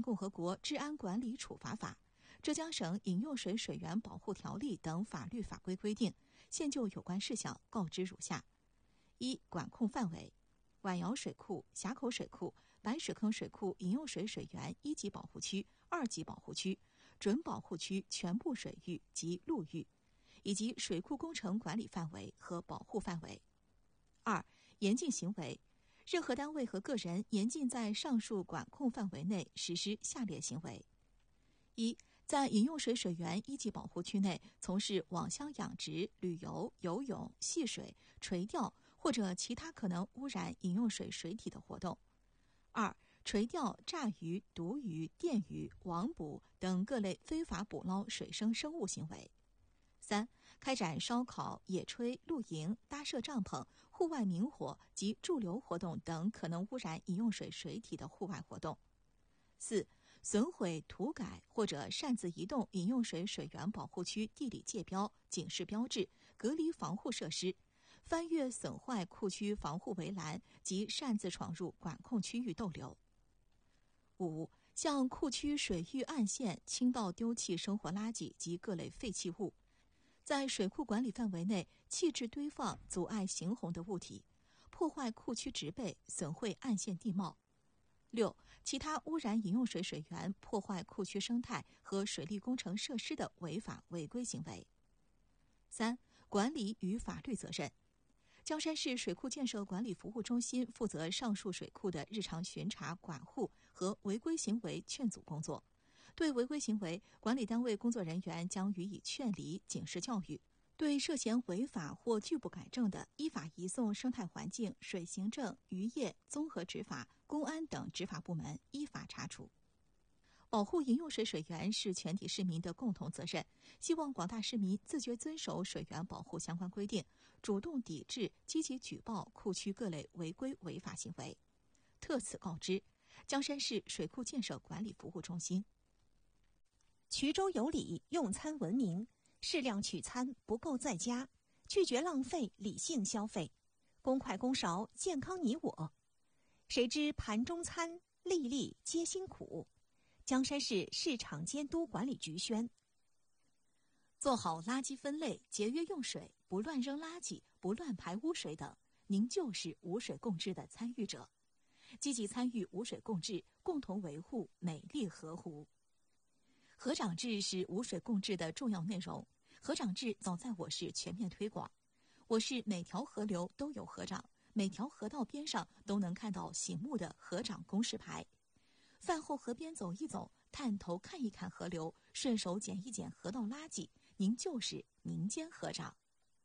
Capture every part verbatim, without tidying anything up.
共和国治安管理处罚法、浙江省饮用水水源保护条例等法律法规规定，现就有关事项告知如下：一、管控范围。晚窑水库、峡口水库、白水坑水库饮用水水源一级保护区、二级保护区、准保护区全部水域及陆域，以及水库工程管理范围和保护范围。二、严禁行为。任何单位和个人严禁在上述管控范围内实施下列行为：一、在饮用水水源一级保护区内从事网箱养殖、旅游、游泳、戏水、垂钓或者其他可能污染饮用水水体的活动；二、垂钓、炸鱼、毒鱼、电鱼、网捕等各类非法捕捞水生生物行为；三、开展烧烤、野炊、露营、搭设帐篷、户外明火及驻留活动等可能污染饮用水水体的户外活动；四、损毁、涂改或者擅自移动饮用水水源保护区地理界标、警示标志、隔离防护设施，翻越损坏库区防护围栏及擅自闯入管控区域逗留。五、向库区水域岸线倾倒丢弃生活垃圾及各类废弃物，在水库管理范围内弃置堆放阻碍行洪的物体，破坏库区植被，损毁岸线地貌。六、其他污染饮用水水源、破坏库区生态和水利工程设施的违法违规行为。三、管理与法律责任。江山市水库建设管理服务中心负责上述水库的日常巡查、管护和违规行为劝阻工作。对违规行为，管理单位工作人员将予以劝离、警示教育；对涉嫌违法或拒不改正的，依法移送生态环境、水行政、渔业、综合执法、公安等执法部门依法查处。保护饮用水水源是全体市民的共同责任，希望广大市民自觉遵守水源保护相关规定，主动抵制、积极举报库区各类违规违法行为。特此告知江山市水库建设管理服务中心。 衢州有礼，用餐文明，适量取餐，不够在家，拒绝浪费，理性消费，公筷公勺，健康你我。谁知盘中餐，粒粒皆辛苦。江山市市场监督管理局宣： 做好垃圾分类，节约用水，不乱扔垃圾，不乱排污水等，您就是无水共治的参与者。积极参与无水共治，共同维护美丽河湖。河长制是无水共治的重要内容。河长制早在我市全面推广，我市每条河流都有河长，每条河道边上都能看到醒目的河长公示牌。饭后河边走一走，探头看一看河流，顺手捡一捡河道垃圾，您就是民间河长。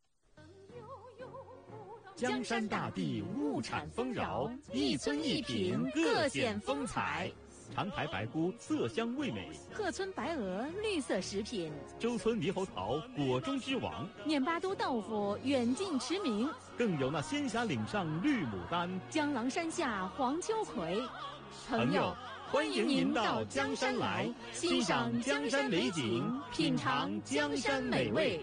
江山大地物产丰饶，一村一品各显风采。长牌白菇色香味美， 鹤村白鹅绿色食品， 周村猕猴桃果中之王， 念巴都豆腐远近驰名， 更有那仙峡岭上绿牡丹， 江郎山下黄秋葵。 朋友，欢迎您到江山来，欣赏江山美景，品尝江山美味。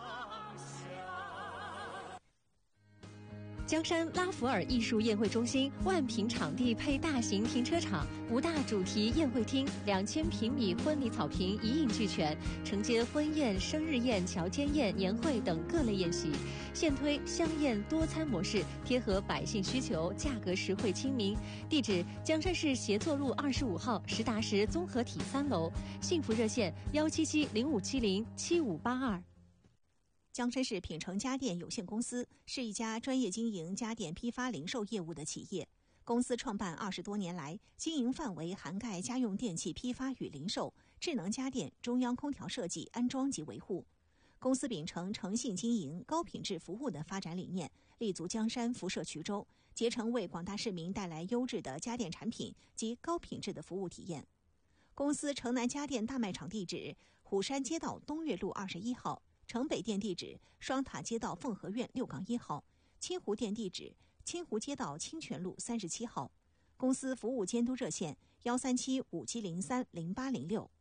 江山拉弗尔艺术宴会中心万平场地配大型停车场，五大主题宴会厅，两千平米婚礼草坪一应俱全，承接婚宴、生日宴、乔迁宴、年会等各类宴席。现推香宴多餐模式，贴合百姓需求，价格实惠亲民。地址：江山市协作路二十五号实达实综合体三楼。幸福热线：幺七七零五七零七五八二。 江山市品城家电有限公司是一家专业经营家电批发零售业务的企业。公司创办二十多年来，经营范围涵盖家用电器批发与零售、智能家电、中央空调设计、安装及维护。公司秉承诚信经营、高品质服务的发展理念，立足江山，辐射衢州，竭诚为广大市民带来优质的家电产品及高品质的服务体验。公司城南家电大卖场地址：虎山街道东岳路二十一号。城北店地址：双塔街道凤和苑六杠一号，清湖店地址：清湖街道清泉路三十七号。公司服务监督热线：幺三七五七零三零八零六。